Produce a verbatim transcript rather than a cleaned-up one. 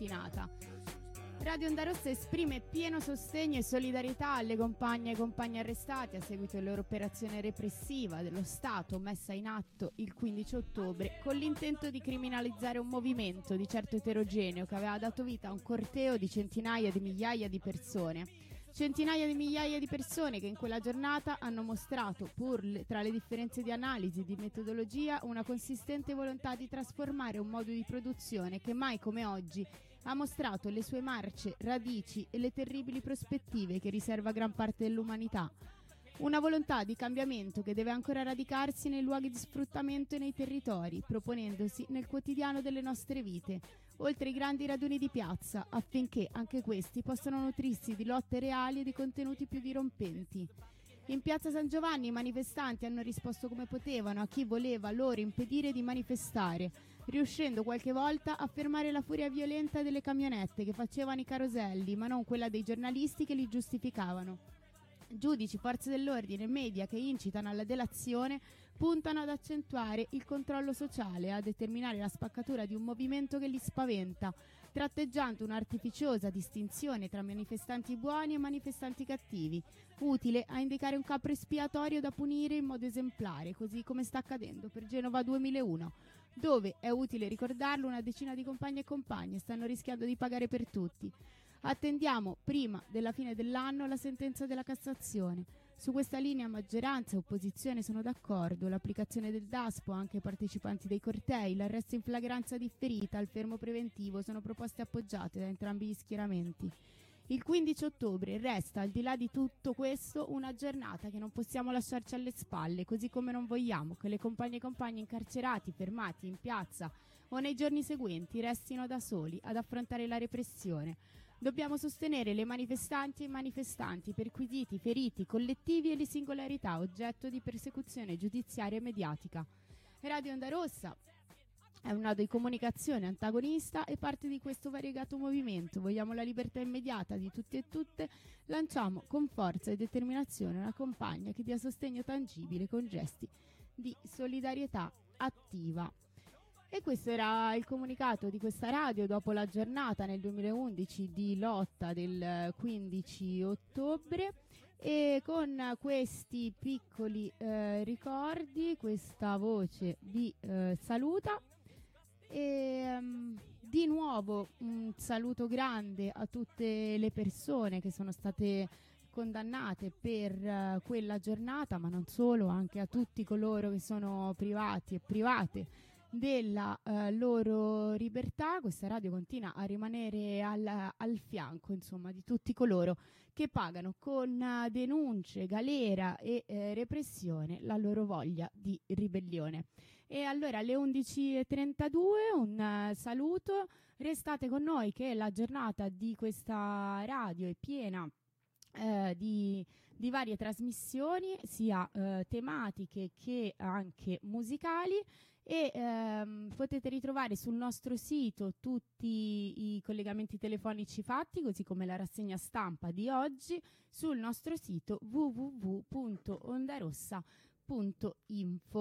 mattinata. Radio Onda Rossa esprime pieno sostegno e solidarietà alle compagne e compagni arrestati a seguito dell'operazione repressiva dello Stato messa in atto il quindici ottobre con l'intento di criminalizzare un movimento di certo eterogeneo che aveva dato vita a un corteo di centinaia di migliaia di persone. Centinaia di migliaia di persone che in quella giornata hanno mostrato, pur le, tra le differenze di analisi e di metodologia, una consistente volontà di trasformare un modo di produzione che mai come oggi ha mostrato le sue marce, radici e le terribili prospettive che riserva a gran parte dell'umanità. Una volontà di cambiamento che deve ancora radicarsi nei luoghi di sfruttamento e nei territori, proponendosi nel quotidiano delle nostre vite, oltre i grandi raduni di piazza, affinché anche questi possano nutrirsi di lotte reali e di contenuti più dirompenti. In piazza San Giovanni i manifestanti hanno risposto come potevano a chi voleva loro impedire di manifestare, riuscendo qualche volta a fermare la furia violenta delle camionette che facevano i caroselli, ma non quella dei giornalisti che li giustificavano. Giudici, forze dell'ordine e media che incitano alla delazione puntano ad accentuare il controllo sociale e a determinare la spaccatura di un movimento che li spaventa, tratteggiando un'artificiosa distinzione tra manifestanti buoni e manifestanti cattivi, utile a indicare un capro espiatorio da punire in modo esemplare, così come sta accadendo per Genova duemilauno, dove, è utile ricordarlo, una decina di compagni e compagne stanno rischiando di pagare per tutti. Attendiamo prima della fine dell'anno la sentenza della Cassazione. Su questa linea maggioranza e opposizione sono d'accordo, l'applicazione del DASPO anche ai partecipanti dei cortei, l'arresto in flagranza differita, il fermo preventivo sono proposte appoggiate da entrambi gli schieramenti. Il quindici ottobre resta, al di là di tutto questo, una giornata che non possiamo lasciarci alle spalle, così come non vogliamo che le compagne e compagni incarcerati, fermati in piazza o nei giorni seguenti restino da soli ad affrontare la repressione. Dobbiamo sostenere le manifestanti e i manifestanti, perquisiti, feriti, collettivi e le singolarità oggetto di persecuzione giudiziaria e mediatica. Radio Onda Rossa è un nodo di comunicazione antagonista e parte di questo variegato movimento. Vogliamo la libertà immediata di tutti e tutte. Lanciamo con forza e determinazione una campagna che dia sostegno tangibile con gesti di solidarietà attiva. E questo era il comunicato di questa radio dopo la giornata nel duemilaundici di lotta del quindici ottobre, e con questi piccoli eh, ricordi questa voce vi eh, saluta e um, di nuovo un saluto grande a tutte le persone che sono state condannate per uh, quella giornata, ma non solo, anche a tutti coloro che sono privati e private della uh, loro libertà. Questa radio continua a rimanere al, al fianco, insomma, di tutti coloro che pagano con uh, denunce, galera e eh, repressione la loro voglia di ribellione. E allora alle undici e trentadue un uh, saluto, restate con noi che la giornata di questa radio è piena Eh, di, di varie trasmissioni sia eh, tematiche che anche musicali, e ehm, potete ritrovare sul nostro sito tutti i collegamenti telefonici fatti, così come la rassegna stampa di oggi sul nostro sito w w w punto ondarossa punto info.